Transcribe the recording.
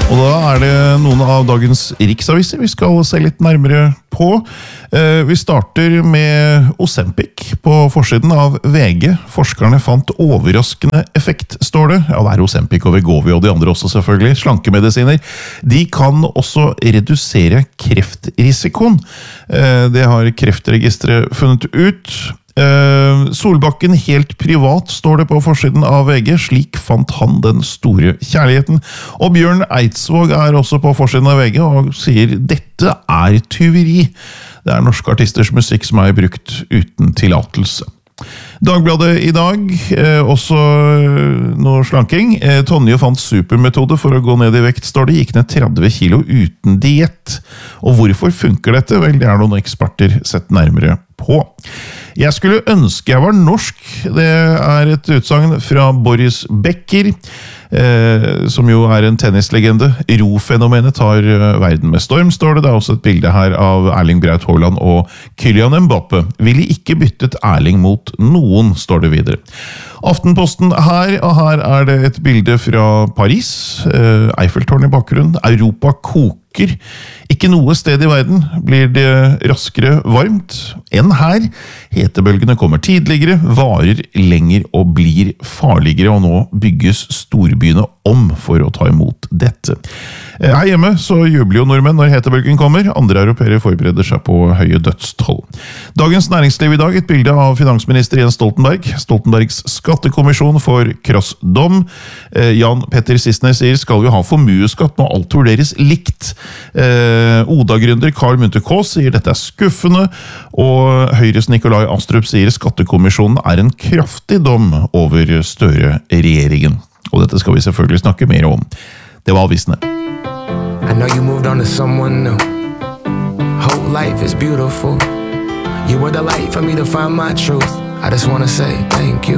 Og da det noen av dagens riksaviser vi skal se litt nærmere på. Vi starter med Ozempic på forsiden av VG. Forskerne fant overraskende effekt, står det. Ja, det Ozempic og Wegovy og de andre også selvfølgelig. Slankemedisiner. De kan også redusere kreftrisikoen. Det har Kreftregisteret funnet ut. Solbakken helt privat, står det på forsiden av VG. Slik fant han den store kjærligheten. Og Bjørn Eidsvåg også på forsiden av VG og sier dette tyveri. Det norske artisters musikk som brukt uten tillatelse. Dagbladet i dag, også noe slanking. Tonje fant supermetode for å gå ned i vekt, står det. Gikk ned 30 kilo uten diett. Og hvorfor funker dette? Vel, det noen eksperter sett nærmere på. Jeg skulle ønske jeg var norsk. Det et utsagn fra Boris Becker, som jo en tennislegende. Ro-fenomenet tar verden med storm, står det. Det også et bilde her av Erling Braut Haaland og Kylian Mbappe. Ville ikke byttet Erling mot noen, står det videre. Aftenposten her, og her det et bilde fra Paris. Eiffeltårn i bakgrunnen. Europa koker. Ikke noe sted i verden blir det raskere varmt enn her. Hetebølgene kommer tidligere, varer lenger og blir farligere, og nå bygges storbyene om for å ta imot dette. Her hjemme så jubler jo nordmenn når hetebølgen kommer. Andre europeere forbereder seg på høye dødstall. Dagens Næringsliv i dag, et bilde av finansminister Jens Stoltenberg. Stoltenbergs skattekommisjon får krass dom. Jan Petter Sissener sier skal vi ha formueskatt når alt vurderes likt. Oda-gründer Carl Munthe Kaas sier dette skuffende, og Høyres Nikolai Astrup sier skattekommisjonen en kraftig dom over Støre-regjeringen. Og dette skal vi selvfølgelig snakke mer om. Det var avisene. I know you moved on to someone new. Whole life is beautiful. You were the light for me to find my truth. I just want to say thank you.